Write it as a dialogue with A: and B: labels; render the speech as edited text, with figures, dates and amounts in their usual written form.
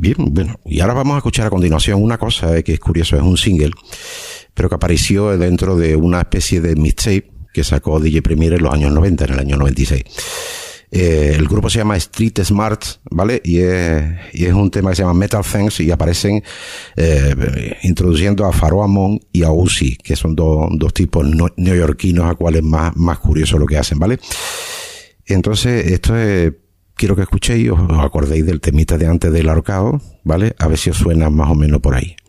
A: Bien, bueno, y ahora vamos a escuchar a continuación una cosa que es curioso, es un single, pero que apareció dentro de una especie de mixtape que sacó DJ Premier en los años 90, en el año 96. El grupo se llama Street Smart, ¿vale? Y es un tema que se llama Metal Things, y aparecen introduciendo a Pharoahe Monch y a Uzi, que son dos tipos neoyorquinos a cuales más curioso lo que hacen, ¿vale? Entonces, esto es, quiero que escuchéis, os acordéis del temita de antes del ahorcado, ¿vale? A ver si os suena más o menos por ahí.